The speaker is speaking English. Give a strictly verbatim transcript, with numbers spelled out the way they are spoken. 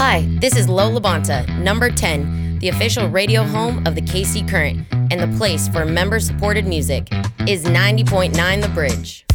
Hi, this is Lola Bonta, number ten, the official radio home of the K C Current, and the place for member-supported music is ninety point nine The Bridge.